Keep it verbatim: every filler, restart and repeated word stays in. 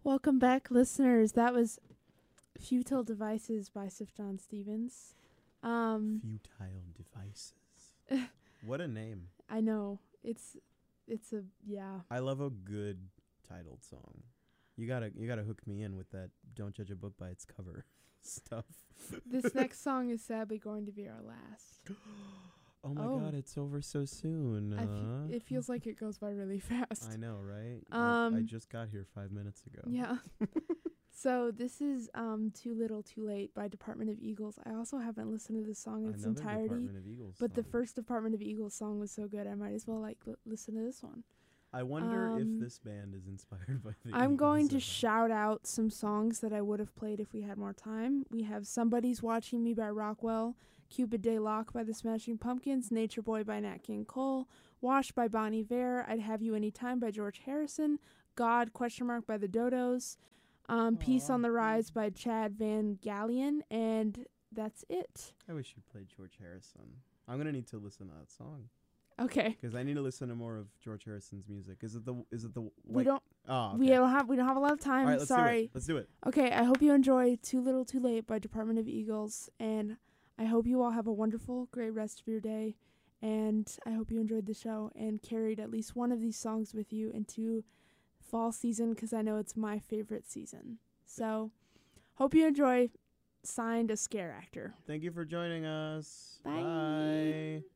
Welcome back, listeners. That was Futile Devices by Sif John Stevens. Um, Futile Devices. What a name. I know. It's it's a yeah. I love a good titled song. You gotta you gotta hook me in with that don't judge a book by its cover stuff. This next song is sadly going to be our last. Oh my Oh. god, it's over so soon. I Uh, f- it feels like it goes by really fast. I know, right? I, I Um, just got here five minutes ago. Yeah. So this is um Too Little Too Late by Department of Eagles. I also haven't listened to this song in its Another entirety, Department of Eagles but the song. first Department of Eagles song was so good I might as well like l- listen to this one. I wonder um, if this band is inspired by the I'm going to Eagles or not. shout out some songs that I would have played if we had more time. We have Somebody's Watching Me by Rockwell, Cupid Day Lock by the Smashing Pumpkins, Nature Boy by Nat King Cole, Wash by Bon Iver, I'd Have You Anytime by George Harrison, God question mark by the Dodos, um, Peace Aw. on the Rise by Chad Van Gallion, and that's it. I wish you played George Harrison. I'm gonna need to listen to that song Okay. because I need to listen to more of George Harrison's music. Is it the is it the We white? don't Oh, okay. we don't have we don't have a lot of All time. right, let's Sorry. do it. Let's do it. Okay, I hope you enjoy Too Little Too Late by Department of Eagles, and I hope you all have a wonderful, great rest of your day, and I hope you enjoyed the show and carried at least one of these songs with you into fall season, because I know it's my favorite season. So, hope you enjoy. Signed, a Scare Actor. Thank you for joining us. Bye. Bye.